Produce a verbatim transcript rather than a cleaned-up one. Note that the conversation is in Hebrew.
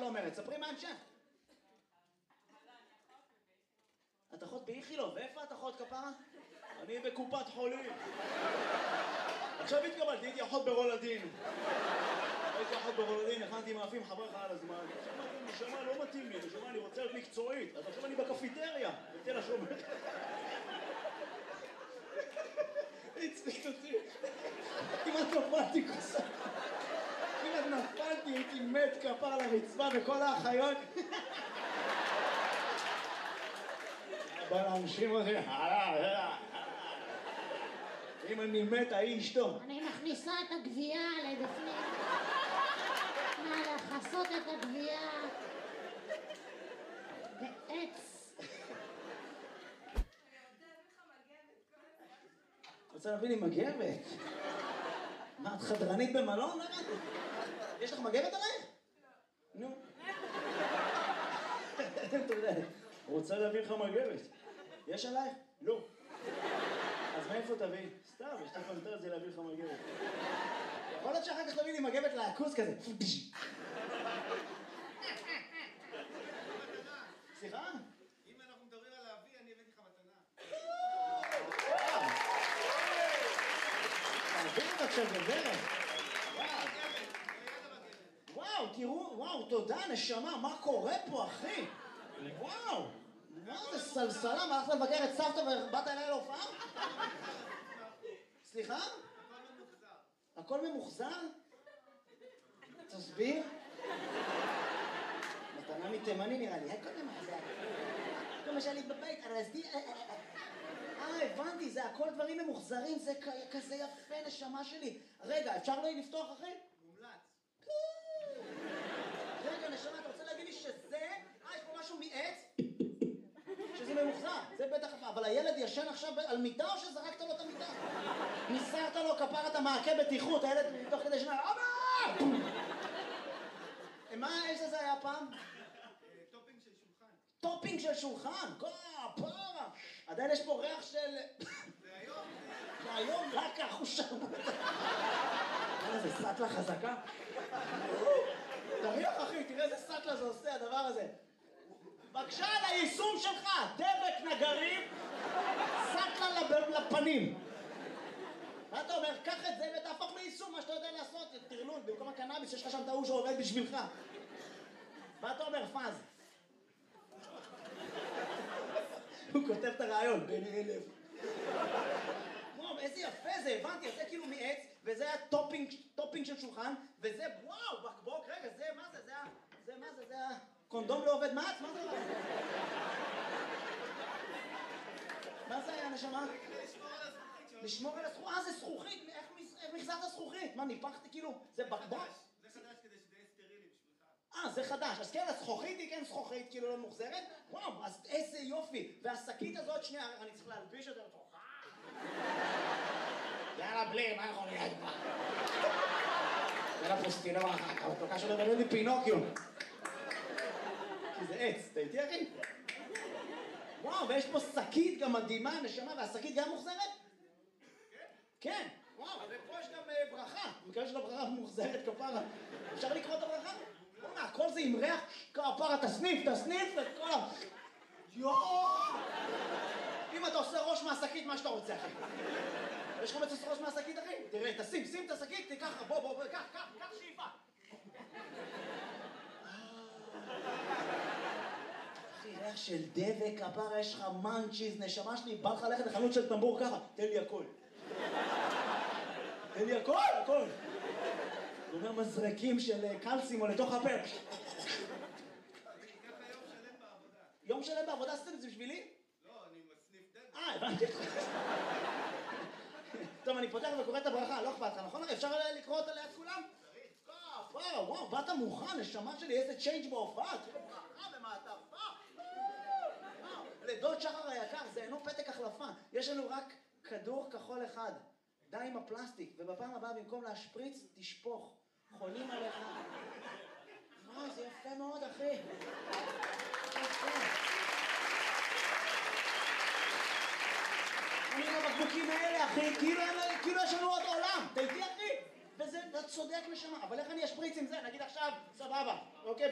לא אומרת? ספרי מה המשך. את אחות באיכילוב, ואיפה את אחות כפרה? אני בקופת חולים. עכשיו התקבלתי, הייתי אחות ברולדין. הייתי אחות ברולדין, הכנתי מאפים חבר לך על הזמן. נשמה, לא מתאים לי, נשמה, אני רוצה להיות מקצועית. אז עכשיו אני בקפיטריה, בתל השומר. הצחיק אותי. כמעט נפלתי כוסה. כמעט נפלתי, הייתי מת כפר על הרצפה וכל האחיות. בא להנשים אותי, אם אני מת, האי אשתו. אני מכניסה את הגבייה לבפנים. מה, לחסות את הגבייה בעץ. רוצה להביא לי מגבת? מה, את חדרנית במלון? יש לך מגבת עלייך? נו. תודה. רוצה להביא לך מגבת. יש עלייך? לא. אז מאיפה תביא? סתם, יש לי פנטזיה להביא לך מגבת. יכול להיות שאחר כך תביא לי מגבת לעכוס כזה. סליחה? אם אנחנו מדברים על להביא, אני הבאתי לך מתנה. תביא את עכשיו בדרך. וואו, תראו, וואו, תודה, נשמה, מה קורה פה, אחי? וואו, מה זה סלסלה? מה, הלכת לבקר את סבתא ובאת אליי להופעה? סליחה? הכל ממוחזר. הכל ממוחזר? תסביר. מתנה מתימני נראה לי, הכל ממוחזר. למשל לי בבית, ארזתי... אה, הבנתי, זה הכל דברים ממוחזרים, זה כזה יפה, נשמה שלי. רגע, אפשר לא לפתוח, אחי? מומלץ. רגע, נשמה, אתה רוצה להגיד לי שזה... אה, יש פה משהו מעץ? שזה ממוחזר, זה בטח אחר. אבל הילד ישן עכשיו על מיטה או שזרקת לו את המיטה? ניסרת לו כפר את המעקה בטיחות, הילד מתוך כדי שנה... אבא! מה, איזה זה היה פעם? טופינג של שולחן. טופינג של שולחן? כפרה! עדיין יש פה ריח של... זה היום. זה היום רק החושר. איזה סטלה חזקה. תריח אחי, תראה איזה סטלה זה עושה הדבר הזה. בבקשה על היישום שלך, דבק נגרים, סטלה לפנים. מה אתה אומר? קח את זה ותהפוך ליישום מה שאתה יודע לעשות, תרלול, במקום הקנאביס יש לך שם טעו שעובד בשבילך. מה אתה אומר, פאז? הוא כותב את הרעיון, בין אלף. וואו, איזה יפה זה, הבנתי, זה כאילו מעץ, וזה היה טופינג, טופינג של שולחן, וזה, וואו, בקבוק, רגע, זה, מה זה, זה היה, זה, מה זה, זה היה, קונדום לא עובד מעץ, מה זה? מה זה היה, נשמה? לשמור על הזכוכית. לשמור על הזכוכית, אה, זה זכוכית, איך מחזרת זכוכית? מה, ניפחתי כאילו, זה בקבוק? זה חדש כדי שזה יהיה סטרילי בשבילך. אה, זה חדש, אז כן, הזכוכית היא כן זכוכית, כאילו לא מוחזרת? וואו, אז איזה יופי, והשקית הזאת, שנייה, אני צריך להלביש את זה לתוכה. יאללה, בלי, מה יכול להיות פה? יאללה, פוסטינור אחר כך, התוקה שלו בלו לי פינוקיו. כי זה עץ, אתה איתי אחי? וואו, ויש פה שקית גם מדהימה, נשמה, והשקית גם מוחזרת? כן. כן, וואו, ופה יש גם ברכה, מקווה של הברכה מוחזרת כפרה. אפשר לקרוא את הברכה? בוא'נה, הכל זה עם ריח כפרה, תסניף, תסניף את כל ה... יואו! אם אתה עושה ראש מהשקית, מה שאתה רוצה, אחי. יש לך מצוס ראש מהשקית, אחי? תראה, תשים, שים את השקית, תיקח, בוא, בוא, בוא, קח, קח, קח שאיפה. אחי, ריח של דבק, כפרה, יש לך מנצ'יז, נשמה שלי, בא לך ללכת לחנות של טמבור ככה, תן לי הכל. תן לי הכל, הכל. הוא אומר מזרקים של קלסימו לתוך הפה. אני אקח יום שלם בעבודה. יום שלם בעבודה עשיתם את זה בשבילי? לא, אני מסניף דבק. אה, הבנתי אותך. טוב, אני פותח וקורא את הברכה, לא אכפת לך, נכון? אפשר לקרוא אותה ליד כולם? צריך. וואו, וואו, באת מוכן, נשמה שלי, איזה צ'יינג' בהופעה, תראה ברכה במעטפה. לדוד שחר היקר, זה אינו פתק החלפה, יש לנו רק כדור כחול אחד. די עם הפלסטיק, ובפעם הבאה במקום להשפריץ, תשפוך. חולים עליך. וואו, זה יפה מאוד, אחי. יפה. אני עם הבקבוקים האלה, אחי, כאילו יש לנו עוד עולם. אתה איתי, אחי? וזה, אתה צודק נשמה. אבל איך אני אשפריץ עם זה? נגיד עכשיו, סבבה. אוקיי?